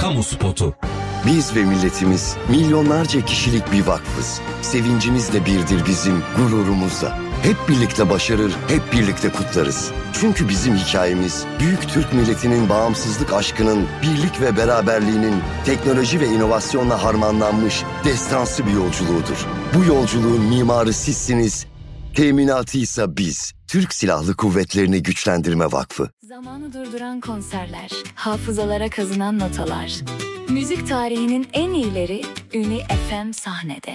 kamu spotu. Biz ve milletimiz milyonlarca kişilik bir vakfız. Sevincimiz de birdir bizim, gururumuz da. Hep birlikte başarır, hep birlikte kutlarız. Çünkü bizim hikayemiz, büyük Türk milletinin bağımsızlık aşkının, birlik ve beraberliğinin teknoloji ve inovasyonla harmanlanmış destansı bir yolculuğudur. Bu yolculuğun mimarı sizsiniz, teminatıysa biz. Türk Silahlı Kuvvetleri'ni Güçlendirme Vakfı. Zamanı durduran konserler, hafızalara kazınan notalar. Müzik tarihinin en iyileri Ünlü FM sahnede.